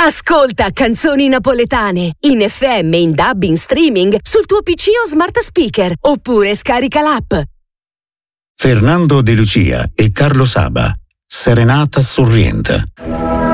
Ascolta canzoni napoletane in FM, in DAB, in streaming sul tuo PC o smart speaker oppure scarica l'app. Fernando De Lucia e Carlo Saba, Serenata Sorriente.